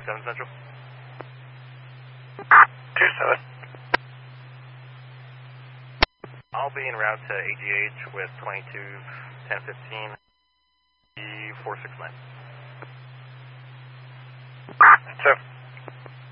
27 Central. 27. I'll be en route to AGH with 22 1015 469. That's